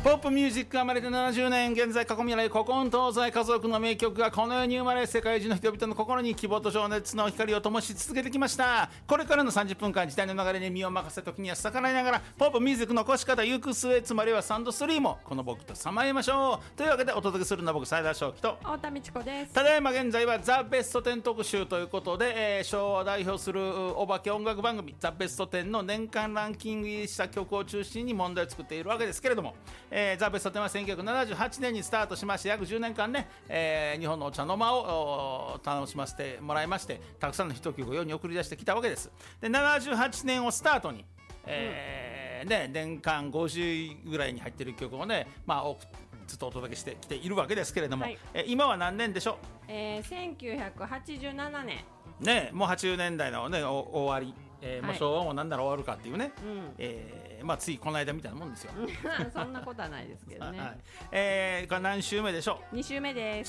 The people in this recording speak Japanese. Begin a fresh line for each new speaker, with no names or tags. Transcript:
ポップミュージック生まれて70年、現在過去未来古今東西数多くの名曲がこの世に生まれ、世界中の人々の心に希望と情熱の光を灯し続けてきました。これからの30分間、時代の流れに身を任せ、時には逆らいながらポップミュージックの起こし方、行く末、つまりはサンドスリーもこの僕とさまえましょう。というわけでお届けするのは僕、斉田翔樹と
太田美智子です。
ただいま現在はザ・ベスト10特集ということで、昭和を代表するお化け音楽番組ザ・ベスト10の年間ランキング入りした曲を中心に問題を作っているわけですけれども、ザ・ベスト10は1978年にスタートしまして、約10年間ね、日本のお茶の間を楽しませてもらいまして、たくさんのヒット曲を世に送り出してきたわけです。で、78年をスタートに、年間50位ぐらいに入っている曲をね、ずっとお届けしてきているわけですけれども、今は何年でしょう。
1987年
ね、もう80年代の、ね、終わり、もう昭和も何なら終わるかっていうね、ついこの間みたいなもんですよ
そんなことはないですけどね。
これ何週目でしょう。
2週目です。